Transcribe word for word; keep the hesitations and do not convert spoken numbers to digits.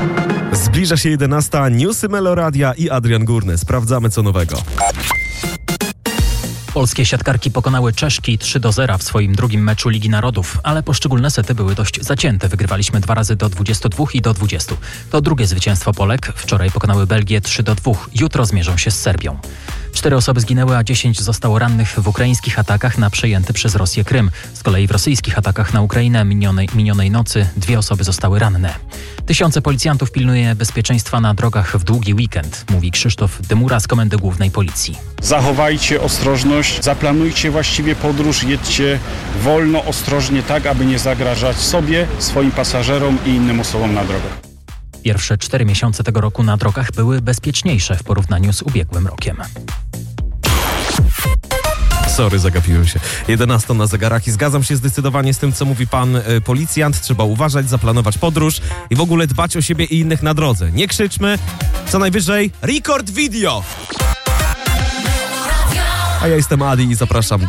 Zbliża się jedenasta, newsy Meloradia i Adrian Górny. Sprawdzamy co nowego. Polskie siatkarki pokonały Czeszki trzy do zera w swoim drugim meczu Ligi Narodów, ale poszczególne sety były dość zacięte. Wygrywaliśmy dwa razy do dwudziestu dwóch i do dwudziestu. To drugie zwycięstwo Polek. Wczoraj pokonały Belgię trzy do dwóch. Jutro zmierzą się z Serbią. Cztery osoby zginęły, a dziesięć zostało rannych w ukraińskich atakach na przejęty przez Rosję Krym. Z kolei w rosyjskich atakach na Ukrainę minionej, minionej nocy dwie osoby zostały ranne. Tysiące policjantów pilnuje bezpieczeństwa na drogach w długi weekend, mówi Krzysztof Dymura z Komendy Głównej Policji. Zachowajcie ostrożność, zaplanujcie właściwie podróż, jedźcie wolno, ostrożnie, tak aby nie zagrażać sobie, swoim pasażerom i innym osobom na drogach. Pierwsze cztery miesiące tego roku na drogach były bezpieczniejsze w porównaniu z ubiegłym rokiem. Sorry, zagapiłem się. jedenasta na zegarach i zgadzam się zdecydowanie z tym, co mówi pan y, policjant. Trzeba uważać, zaplanować podróż i w ogóle dbać o siebie i innych na drodze. Nie krzyczmy, co najwyżej rekord video! A ja jestem Adi i zapraszam